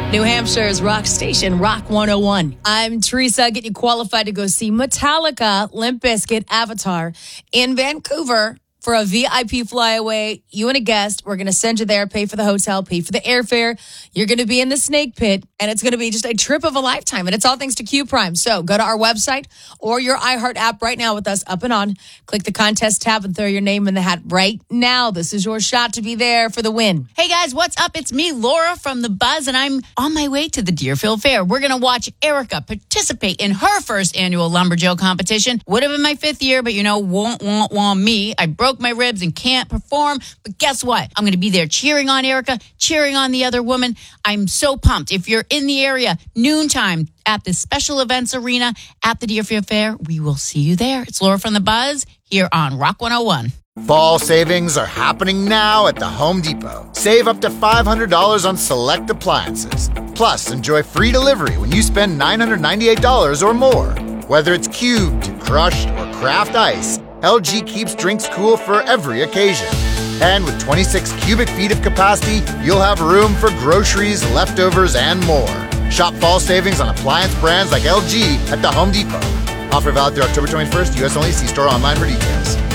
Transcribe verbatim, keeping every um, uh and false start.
New Hampshire's rock station, Rock one oh one. I'm Teresa, getting you qualified to go see Metallica, Limp Bizkit, Avatar in Vancouver for a V I P flyaway. You and a guest. We're going to send you there, pay for the hotel, pay for the airfare. You're going to be in the snake pit, and it's going to be just a trip of a lifetime. And it's all thanks to Q Prime. So go to our website or your iHeart app right now with us up and on. Click the contest tab and throw your name in the hat right now. This is your shot to be there for the win. Hey guys, what's up? It's me, Laura from The Buzz, and I'm on my way to the Deerfield Fair. We're going to watch Erica participate in her first annual Lumberjill competition. Would have been my fifth year, but you know, won't, won't, won't me. I broke my ribs and can't perform, but guess what? I'm going to be there cheering on Erica, cheering on the other woman. I'm so pumped. If you're in the area, noontime at the Special Events Arena at the Deerfield Fair, we will see you there. It's Laura from The Buzz here on Rock one oh one. Fall savings are happening now at the Home Depot. Save up to five hundred dollars on select appliances. Plus, enjoy free delivery when you spend nine hundred ninety-eight dollars or more. Whether it's cubed, crushed, or craft ice, L G keeps drinks cool for every occasion. And with twenty-six cubic feet of capacity, you'll have room for groceries, leftovers, and more. Shop fall savings on appliance brands like L G at the Home Depot. Offer valid through October twenty-first, U S only. See store online for details.